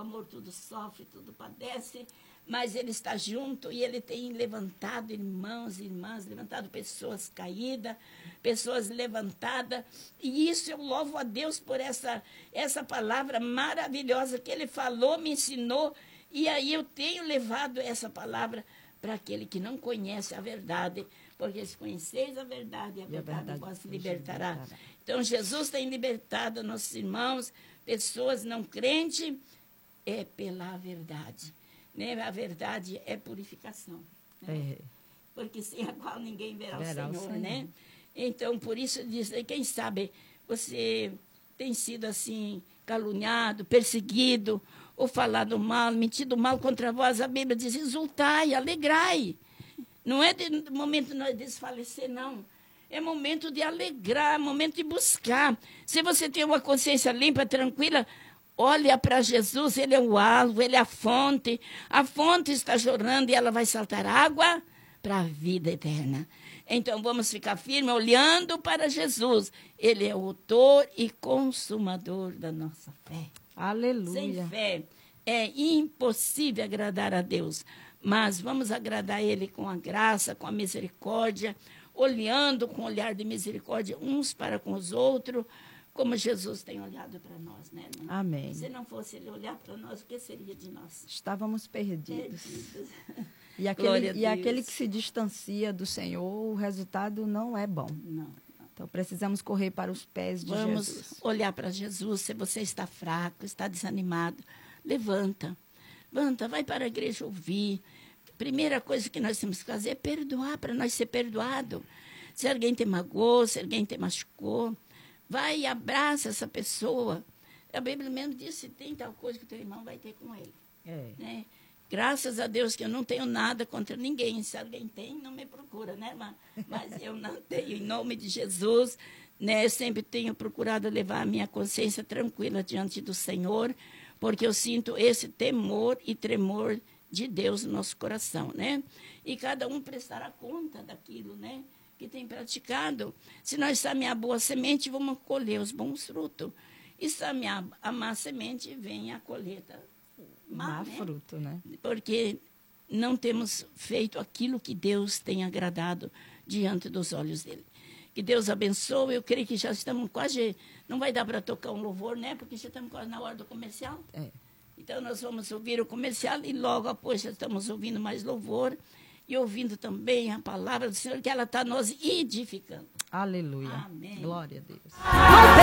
amor tudo sofre, tudo padece, mas Ele está junto e Ele tem levantado irmãos e irmãs, levantado pessoas caídas, pessoas levantadas. E isso eu louvo a Deus por essa palavra maravilhosa que Ele falou, me ensinou. E aí eu tenho levado essa palavra para aquele que não conhece a verdade, porque se conheceis a verdade vos libertará. Então, Jesus tem libertado nossos irmãos, pessoas não crentes, é pela verdade. Né? A verdade é purificação. Né? Porque sem a qual ninguém verá o Senhor. Né? Então, por isso, diz, quem sabe você tem sido assim, caluniado, perseguido, ou falado mal, mentido mal contra vós, a Bíblia diz, exultai, alegrai. Não é momento de nós desfalecer, não. É momento de alegrar, momento de buscar. Se você tem uma consciência limpa, tranquila, olha para Jesus, Ele é o alvo, Ele é a fonte está jorrando e ela vai saltar água para a vida eterna. Então, vamos ficar firmes, olhando para Jesus. Ele é o autor e consumador da nossa fé. Aleluia. Sem fé é impossível agradar a Deus, mas vamos agradar Ele com a graça, com a misericórdia, olhando com olhar de misericórdia uns para com os outros, como Jesus tem olhado para nós, né, irmã? Amém. Se não fosse Ele olhar para nós, o que seria de nós? Estávamos perdidos. E Glória a aquele Deus. que se distancia do Senhor, o resultado não é bom. Não. Então, precisamos correr para os pés de Vamos Jesus. olhar para Jesus. Se você está fraco, está desanimado, levanta. Levanta, vai para a igreja ouvir. Primeira coisa que nós temos que fazer é perdoar, para nós ser perdoado. Se alguém te magoou, se alguém te machucou, vai e abraça essa pessoa. A Bíblia mesmo diz, se tem tal coisa que o teu irmão vai ter com ele. Né? Graças a Deus que eu não tenho nada contra ninguém. Se alguém tem, não me procura, né, irmã? Mas eu não tenho, em nome de Jesus, né? Eu sempre tenho procurado levar a minha consciência tranquila diante do Senhor, porque eu sinto esse temor e tremor de Deus no nosso coração, né? E cada um prestará conta daquilo, né, que tem praticado. Se nós semear boa semente, vamos colher os bons frutos. E semear a má semente, vem a colheita má, né? Fruto, né? Porque não temos feito aquilo que Deus tem agradado diante dos olhos dele. Que Deus abençoe. Eu creio que já estamos quase... Não vai dar para tocar um louvor, né? Porque já estamos quase na hora do comercial. Então, nós vamos ouvir o comercial e logo após já estamos ouvindo mais louvor e ouvindo também a palavra do Senhor, que ela está nos edificando. Aleluia. Amém. Glória a Deus.